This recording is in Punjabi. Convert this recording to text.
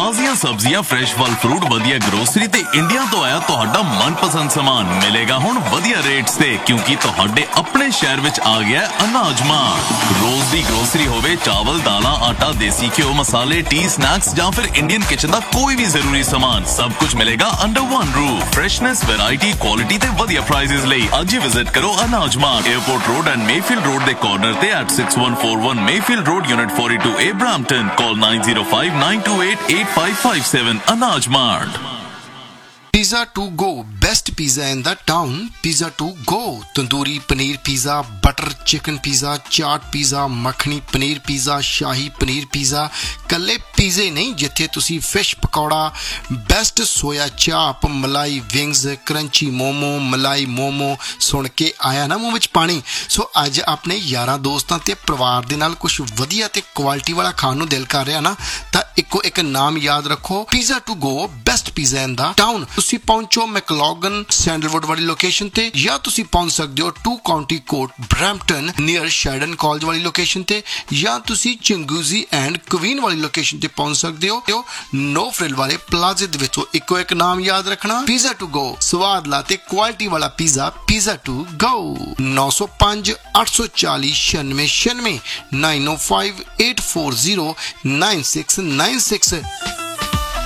ਤਾਜ਼ੀਆਂ ਸਬਜ਼ੀਆਂ, ਫਰੈਸ਼ ਫਲ ਫਰੂਟ, ਵਧੀਆ ਗਰੋਸਰੀ ਤੇ ਇੰਡੀਆ ਤੋਂ ਆਇਆ ਤੁਹਾਡਾ ਮਨਪਸੰਦ ਸਾਮਾਨ ਮਿਲੇਗਾ ਹੁਣ ਵਧੀਆ ਰੇਟਸ ਤੇ, ਕਿਉਂਕਿ ਤੁਹਾਡੇ ਆਪਣੇ ਸ਼ਹਿਰ ਵਿੱਚ ਆ ਗਿਆ ਅਨਾਜ ਮਾਰਟ। ਰੋਜ਼ ਦੀ ਗਰੋਸਰੀ ਹੋਵੇ, ਚਾਵਲ, ਦਾਲਾਂ, ਆਟਾ, ਦੇਸੀ ਘਿਓ, ਮਸਾਲੇ, ਟੀ, ਸਨੈਕਸ ਜਾਂ ਫਿਰ ਇੰਡੀਅਨ ਕਿਚਨ ਦਾ ਕੋਈ ਵੀ ਜ਼ਰੂਰੀ ਸਾਮਾਨ, ਸਭ ਕੁਝ ਮਿਲੇਗਾ under one roof. Freshness, variety, quality ਤੇ ਵਧੀਆ ਪ੍ਰਾਈਸਿਸ ਲਈ ਅੱਜ ਹੀ ਵਿਜ਼ਿਟ ਕਰੋ ਅਨਾਜ mart, airport road and Mayfield road ਦੇ ਕਾਰਨਰ ਤੇ at 6141 Mayfield road, unit 42A, Brampton. Call 9059288557 Anaj Mart। Pizza to go, best pizza in the town. Pizza to go, tandoori paneer pizza, butter chicken pizza, chaat pizza, makhani paneer pizza, shahi paneer pizza. कल्ले पिज़्ज़े नहीं जिथे तुसी फिश पकौड़ा, बेस्ट सोया चाप, मलाई विंग्स, क्रंची मोमो, मलाई मोमो सुन के आया ना मूँह विच पानी। सो अज अपने यारां दोस्तां ते परिवार दे नाल कुछ वधिया ते क्वालिटी वाला खाण नूं दिल कर रहा ना, तां इक्को एक नाम याद रखो, pizza to go, best pizza in the town. ਤੁਸੀਂ ਪਹੁੰਚੋ ਮੈਕਲੋਗਨ ਸੈਂਡਲਵੁੱਡ ਵਾਲੀ ਲੋਕੇਸ਼ਨ ਤੇ, ਜਾਂ ਤੁਸੀਂ ਪਹੁੰਚ ਸਕਦੇ ਹੋ 2 County court Brampton near ਸ਼ੈਡਨ college ਵਾਲੀ ਲੋਕੇਸ਼ਨ ਤੇ, ਜਾਂ ਤੁਸੀਂ ਚੰਗੂਜ਼ੀ ਐਂਡ ਕੁਵੀਨ ਵਾਲੀ ਲੋਕੇਸ਼ਨ ਤੇ ਪਹੁੰਚ ਸਕਦੇ ਹੋ ਨੋ ਫ੍ਰਿਲ ਵਾਲੇ ਪਲਾਜ਼ੇ ਦੇ ਵਿੱਚੋਂ। ਇੱਕੋ ਇੱਕ ਨਾਮ ਯਾਦ ਰੱਖਣਾ, ਪੀਜ਼ਾ ਟੂ ਗੋ। ਸਵਾਦ ਲਾ ਤੇ ਕੁਆਲਿਟੀ ਵਾਲਾ ਪੀਜ਼ਾ, ਪੀਜ਼ਾ ਟੂ ਗੋ। 905 840 9696 905 840 9696।